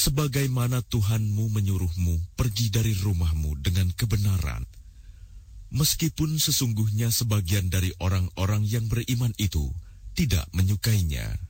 sebagaimana Tuhanmu menyuruhmu pergi dari rumahmu dengan kebenaran, meskipun sesungguhnya sebagian dari orang-orang yang beriman itu tidak menyukainya.